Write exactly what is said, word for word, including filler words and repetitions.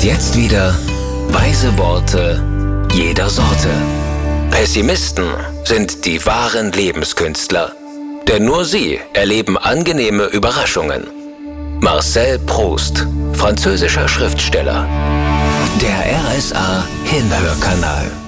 Und jetzt wieder weise Worte jeder Sorte. Pessimisten sind die wahren Lebenskünstler, denn nur sie erleben angenehme Überraschungen. Marcel Proust, französischer Schriftsteller. Der R S A Hinhörkanal.